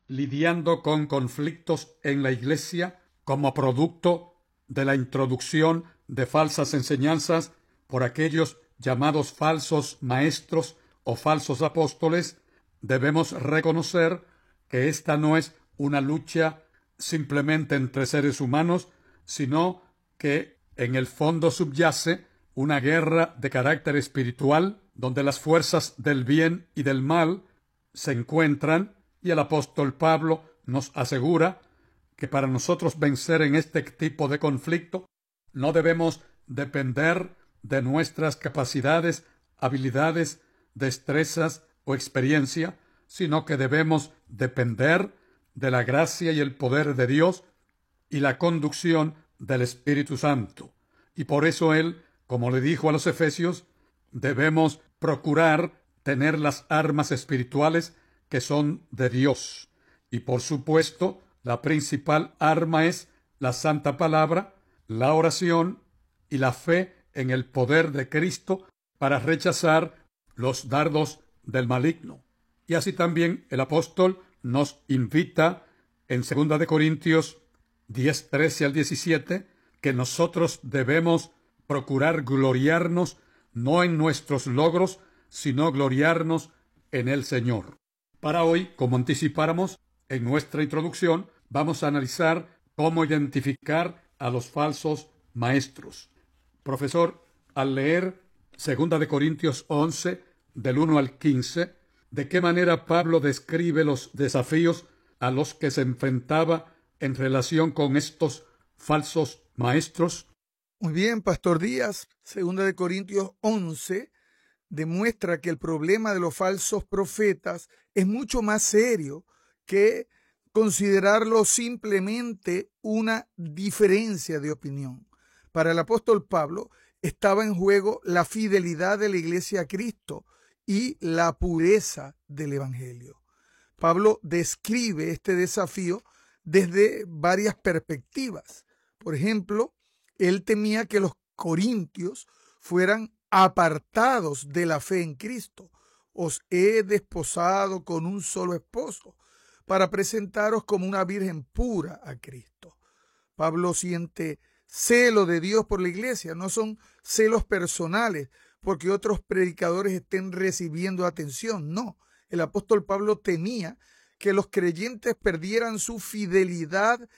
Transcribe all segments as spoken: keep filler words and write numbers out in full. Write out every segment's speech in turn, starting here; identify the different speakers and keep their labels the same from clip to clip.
Speaker 1: lidiando con conflictos en la Iglesia como producto de la introducción de falsas enseñanzas por aquellos llamados falsos maestros o falsos apóstoles, debemos reconocer que esta no es una lucha simplemente entre seres humanos, sino que en el fondo subyace una guerra de carácter espiritual, donde las fuerzas del bien y del mal se encuentran, y el apóstol Pablo nos asegura que para nosotros vencer en este tipo de conflicto no debemos depender de nuestras capacidades, habilidades, destrezas o experiencia, sino que debemos depender de la gracia y el poder de Dios y la conducción del Espíritu Santo. Y por eso él, como le dijo a los Efesios, debemos procurar tener las armas espirituales que son de Dios. Y por supuesto, la principal arma es la Santa Palabra, la oración y la fe en el poder de Cristo para rechazar los dardos del maligno. Y así también el apóstol nos invita en segunda de Corintios diez, trece al diecisiete, que nosotros debemos procurar gloriarnos no en nuestros logros, sino gloriarnos en el Señor. Para hoy, como anticipáramos en nuestra introducción, vamos a analizar cómo identificar a los falsos maestros. Profesor, al leer segunda de Corintios once, del uno al quince, ¿de qué manera Pablo describe los desafíos a los que se enfrentaba en relación con estos falsos maestros?
Speaker 2: Muy bien, Pastor Díaz. Segunda de Corintios once demuestra que el problema de los falsos profetas es mucho más serio que considerarlo simplemente una diferencia de opinión. Para el apóstol Pablo estaba en juego la fidelidad de la iglesia a Cristo y la pureza del evangelio. Pablo describe este desafío desde varias perspectivas. Por ejemplo, él temía que los corintios fueran apartados de la fe en Cristo. Os he desposado con un solo esposo para presentaros como una virgen pura a Cristo. Pablo siente celo de Dios por la iglesia, no son celos personales porque otros predicadores estén recibiendo atención, no. El apóstol Pablo temía que los creyentes perdieran su fidelidad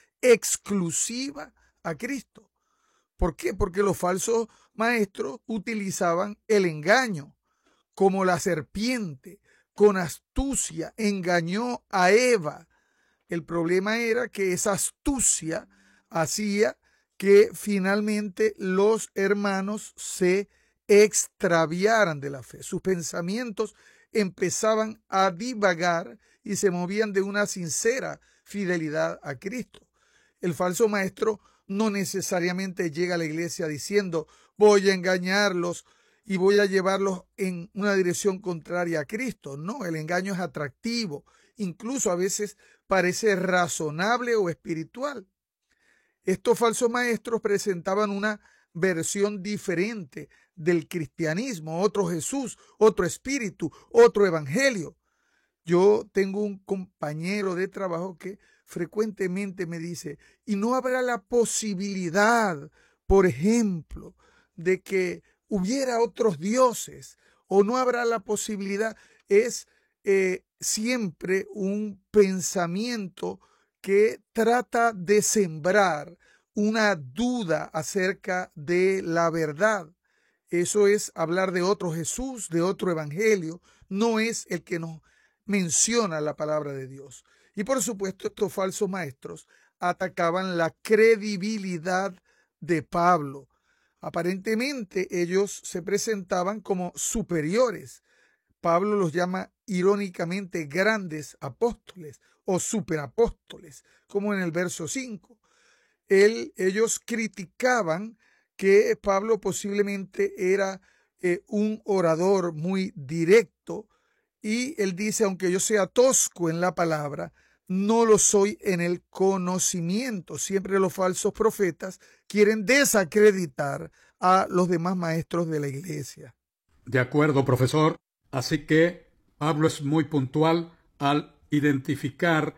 Speaker 2: exclusiva a Cristo. ¿Por qué? Porque los falsos maestros utilizaban el engaño, como la serpiente con astucia engañó a Eva. El problema era que esa astucia hacía que finalmente los hermanos se extraviaran de la fe. Sus pensamientos empezaban a divagar y se movían de una sincera fidelidad a Cristo. El falso maestro no necesariamente llega a la iglesia diciendo voy a engañarlos y voy a llevarlos en una dirección contraria a Cristo. No, el engaño es atractivo, incluso a veces parece razonable o espiritual. Estos falsos maestros presentaban una versión diferente del cristianismo, otro Jesús, otro espíritu, otro evangelio. Yo tengo un compañero de trabajo que frecuentemente me dice, ¿y no habrá la posibilidad, por ejemplo, de que hubiera otros dioses? ¿O no habrá la posibilidad? Es eh, siempre un pensamiento que trata de sembrar una duda acerca de la verdad. Eso es hablar de otro Jesús, de otro evangelio, no es el que nos menciona la palabra de Dios. Y por supuesto, estos falsos maestros atacaban la credibilidad de Pablo. Aparentemente ellos se presentaban como superiores. Pablo los llama irónicamente grandes apóstoles o superapóstoles, como en el verso cinco. Él, ellos criticaban que Pablo posiblemente era eh, un orador muy directo, y él dice, aunque yo sea tosco en la palabra, no lo soy en el conocimiento. Siempre los falsos profetas quieren desacreditar a los demás maestros de la iglesia.
Speaker 1: De acuerdo, profesor. Así que Pablo es muy puntual al identificar